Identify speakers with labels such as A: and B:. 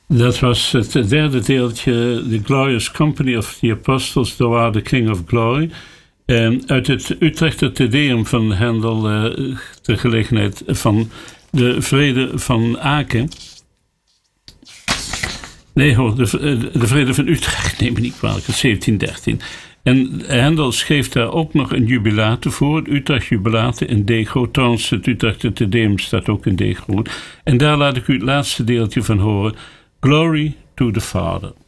A: Dat was het derde deeltje, The Glorious Company of the Apostles, Thou art the King of Glory. Uit het Utrechter Te Deum van Handel, ter gelegenheid van de Vrede van Aken. Nee hoor, de Vrede van Utrecht, neem me niet kwalijk, 1713. En Handel schreef daar ook nog een jubilate voor, het Utrecht Jubilate in D-groot. Trouwens, het Utrechter Te Deum staat ook in D-groot. En daar laat ik u het laatste deeltje van horen. Glory to the Father.